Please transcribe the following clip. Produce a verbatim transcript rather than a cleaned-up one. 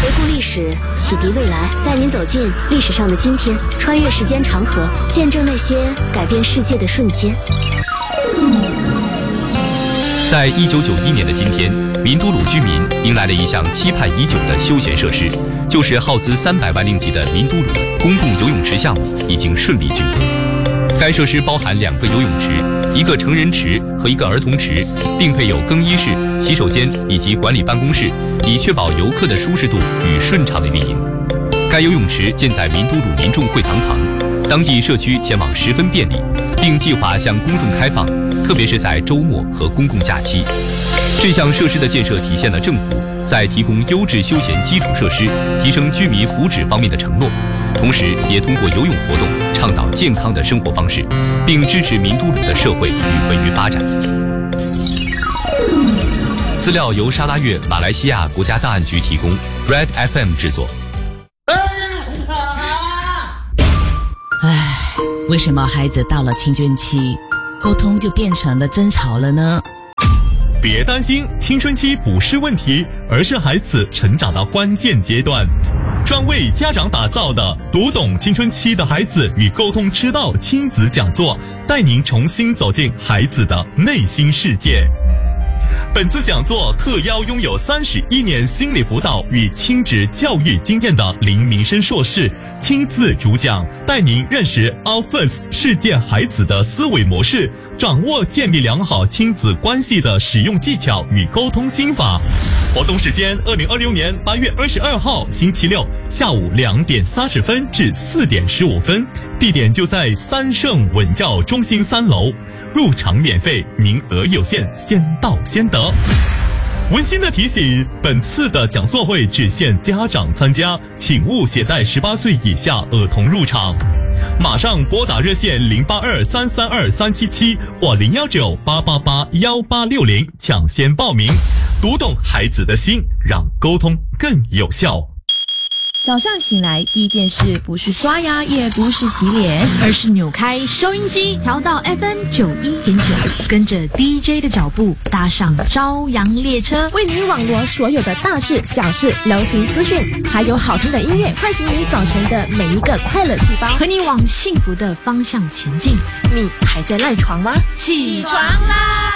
回顾历史，启迪未来，带您走进历史上的今天，穿越时间长河，见证那些改变世界的瞬间。 在一九九一年的今天，民都鲁居民迎来了一项期盼已久的休闲设施，就是耗资三百万令吉的民都鲁公共游泳池项目已经顺利竣工。该设施包含两个游泳池、一个成人池和一个儿童池，并配有更衣室、洗手间以及管理办公室，以确保游客的舒适度与顺畅的运营。该游泳池建在民都鲁民众会堂旁，当地社区前往十分便利，并计划向公众开放，特别是在周末和公共假期。这项设施的建设体现了政府在提供优质休闲基础设施、提升居民福祉方面的承诺，同时也通过游泳活动倡导健康的生活方式，并支持民都鲁的社会与文娱发展。资料由沙拉越马来西亚国家档案局提供 ，Red F M 制作。 唉，为什么孩子到了青春期，沟通就变成了争吵了呢？ 别担心，青春期不是问题，而是孩子成长的关键阶段。专为家长打造的读懂青春期的孩子与沟通之道亲子讲座，带您重新走进孩子的内心世界。本次讲座特邀拥有三十一年心理辅导与亲子教育经验的林明生硕士亲自主讲，带您认识 Alphas 世界孩子的思维模式，掌握建立良好亲子关系的使用技巧与沟通心法。活动时间：二零二六年八月二十二号星期六下午两点三十分至四点十五分，地点就在三圣稳教中心三楼。入场免费，名额有限，先到先得。温馨的提醒，本次的讲座会只限家长参加，请勿携带十八岁以下儿童入场。马上拨打热线零八二三三二三七七或零幺九八八八幺八六零抢先报名，读懂孩子的心，让沟通更有效。 早上醒来第一件事不是刷牙，也不是洗脸，而是扭开收音机，调到 F M 九一点九，跟着 D J 的脚步，搭上朝阳列车， 为你网罗所有的大事小事、流行资讯，还有好听的音乐，唤醒你早晨的每一个快乐细胞， 和你往幸福的方向前进。 你还在赖床吗？ 起床啦！